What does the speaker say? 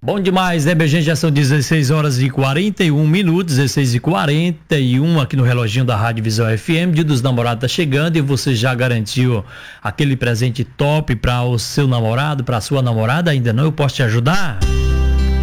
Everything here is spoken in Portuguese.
Bom demais, né, minha gente? Já são 16 horas e 41 minutos, 16 e 41 aqui no reloginho da Rádio Visão FM. Dia dos Namorados tá chegando e você já garantiu aquele presente top para o seu namorado, para sua namorada? Ainda não? Eu posso te ajudar?